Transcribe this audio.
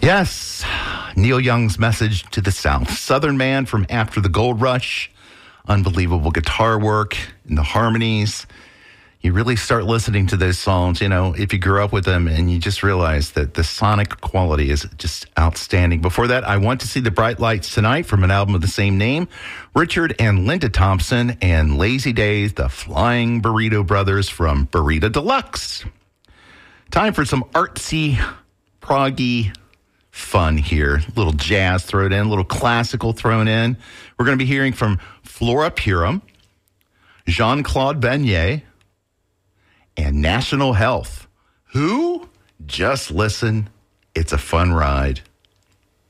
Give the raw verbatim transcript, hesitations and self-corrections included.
Yes, Neil Young's Message to the South. Southern man from after the gold rush. Unbelievable guitar work and the harmonies. You really start listening to those songs, you know, if you grew up with them, and you just realize that the sonic quality is just outstanding. Before that, I Want to See the Bright Lights Tonight from an album of the same name. Richard and Linda Thompson and Lazy Days, the Flying Burrito Brothers from Burrito Deluxe. Time for some artsy, proggy fun here. A little jazz thrown in, a little classical thrown in. We're going to be hearing from Flora Purim, Jean-Claude Beignet, and National Health. Who? Just listen. It's a fun ride.